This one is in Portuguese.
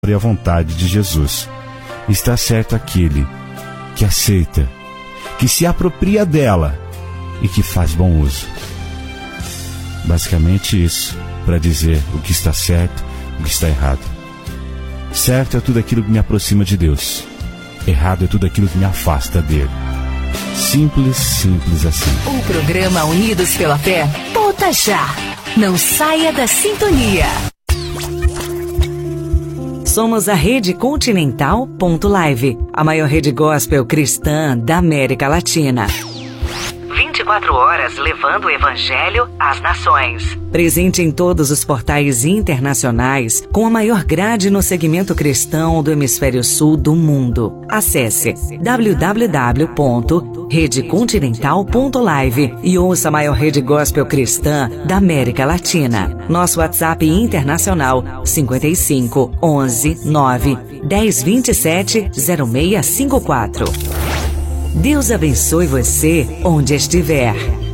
e a vontade de Jesus. Está certo aquele que aceita, que se apropria dela e que faz bom uso. Basicamente isso, para dizer o que está certo, o que está errado. Certo é tudo aquilo que me aproxima de Deus. Errado é tudo aquilo que me afasta dele. Simples, simples assim. O programa Unidos pela Fé volta já. Não saia da sintonia. Somos a Rede Continental.live, a maior rede gospel cristã da América Latina. 24 horas levando o Evangelho às nações. Presente em todos os portais internacionais, com a maior grade no segmento cristão do hemisfério sul do mundo. Acesse www.redecontinental.live e ouça a maior rede gospel cristã da América Latina. Nosso WhatsApp internacional 55 11 9 10 27 0654. Deus abençoe você onde estiver.